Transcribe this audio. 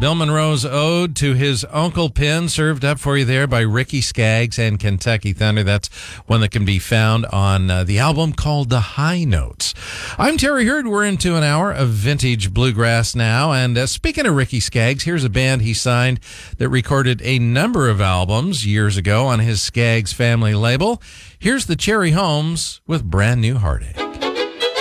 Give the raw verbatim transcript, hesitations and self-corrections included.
Bill Monroe's ode to his Uncle Pen, served up for you there by Ricky Skaggs and Kentucky Thunder. That's one that can be found on uh, the album called The High Notes. I'm Terry Hurd. We're into an hour of vintage bluegrass now. And uh, speaking of Ricky Skaggs, here's a band he signed that recorded a number of albums years ago on his Skaggs family label. Here's the Cherry Holmes with Brand New Heartache.